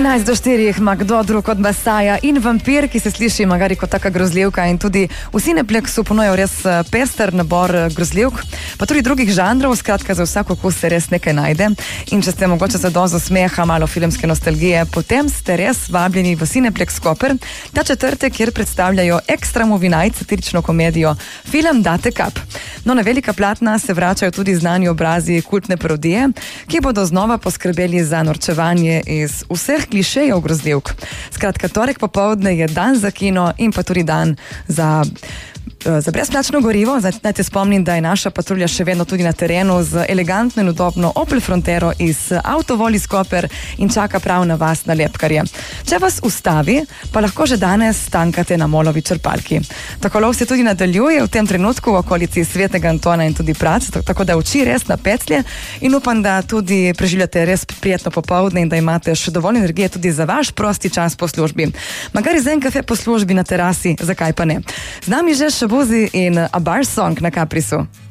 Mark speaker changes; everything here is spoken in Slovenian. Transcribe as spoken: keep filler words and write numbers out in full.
Speaker 1: enajst do štirih ima kdo drug od Mesaja in Vampir, ki se sliši magari kot taka grozljivka, in tudi v Cineplexu ponujajo res pester nabor grozljivk, pa tudi drugih žanrov, skratka za vsak okus se res nekaj najde. In če ste mogoče za dozo smeha, malo filmske nostalgije, potem ste res vabljeni v Cineplex Koper ta četrtek, kjer predstavljajo Extra Movie Night, satirično komedijo Film Date Kap. No, na velika platna se vračajo tudi znani obrazi kultne parodije, ki bodo znova poskrbeli za norčevanje iz vseh klišejev grozljivk. Skratka, torek popoldne je dan za kino in pa tudi dan za za brezplačno gorivo. Naj te spomnim, da je naša patrulja še vedno tudi na terenu z elegantno in udobno Opel Frontero iz Autovol iz Koper in čaka prav na vas na lepkarje. Če vas ustavi, pa lahko že danes tankate na Molovi črpalki. Tako lov se tudi nadaljuje v tem trenutku v okolici Svetega Antona in tudi Prac, tako da oči res na peclje in upam, da tudi preživljate res prijetno popoldne in da imate še dovolj energije tudi za vaš prosti čas po službi. Magari za en kafe po službi na terasi, zakaj pa ne. Z nami že Shaboozey in A Bar Song na Caprisu.